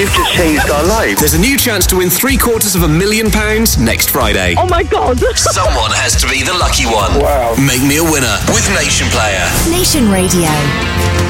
You've just changed our lives. There's a new chance to win £750,000 next Friday. Oh my God. Someone has to be the lucky one. Wow. Make me a winner with Nation Player. Nation Radio.